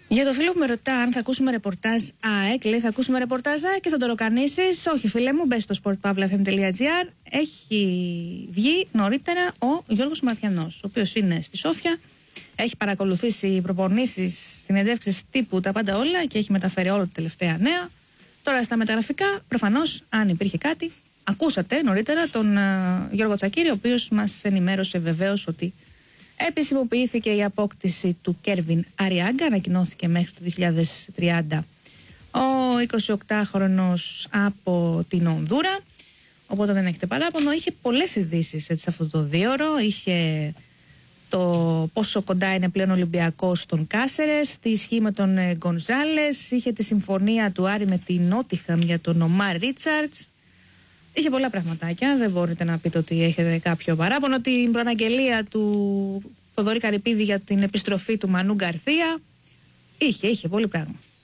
Για το φίλο που με ρωτά αν θα ακούσουμε ρεπορτάζ ΑΕΚ, λέει θα ακούσουμε ρεπορτάζ ΑΕΚ και θα το ροκανίσεις. Όχι, φίλε μου, μπες στο sportpavlafm.gr. Έχει βγει νωρίτερα ο Γιώργος Μαρθιανός, ο οποίος είναι στη Σόφια. Έχει παρακολουθήσει προπονήσεις, συνεντεύξεις τύπου, τα πάντα όλα και έχει μεταφέρει όλα τα τελευταία νέα. Τώρα στα μεταγραφικά, προφανώς, αν υπήρχε κάτι, ακούσατε νωρίτερα τον Γιώργο Τσακίρη, ο οποίος μας ενημέρωσε βεβαίως ότι επισημοποιήθηκε η απόκτηση του Κέρβιν Αριάγκα, ανακοινώθηκε μέχρι το 2030 ο 28χρονος από την Ονδούρα, οπότε δεν έχετε παράπονο. Είχε πολλές ειδήσεις σε αυτό το δίωρο, είχε το πόσο κοντά είναι πλέον ο Ολυμπιακός στον Κάσερες, τη ισχύ με τον Γκονζάλες, είχε τη συμφωνία του Άρη με την Νότιχαμ για τον Ομάρ Ρίτσαρτς. Είχε πολλά πραγματάκια, δεν μπορείτε να πείτε ότι έχετε κάποιο παράπονο. Την προαναγγελία του Θοδωρή Καρυπίδη για την επιστροφή του Μανού Γκαρθία. Είχε πολύ πράγμα.